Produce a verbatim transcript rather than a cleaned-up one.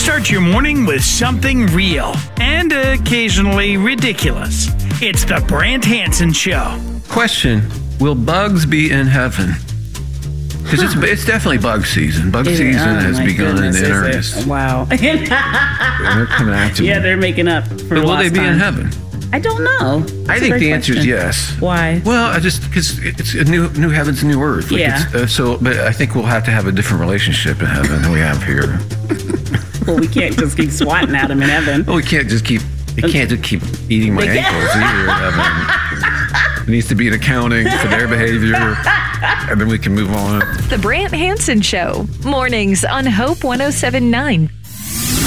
Start your morning with something real and occasionally ridiculous. It's the Brant Hansen Show. Question, will bugs be in heaven? Because it's, it's definitely bug season. Bug It- season oh has my begun goodness, in is it? earnest. Wow. They're coming after Yeah, me. they're making up for But will they lost be in time. heaven? I don't know. I That's a think great the answer is question. yes. Why? Well, I just because it's a new new heavens, new earth. Like Yeah. It's, uh, so, but I think we'll have to have a different relationship in heaven than we have here. Well, we can't just keep swatting at them in heaven. Well, we can't just keep. You can't just keep eating my They can't- ankles either in heaven. There needs to be an accounting for their behavior, and then we can move on. The Brant Hansen Show. Mornings on Hope one oh seven point nine.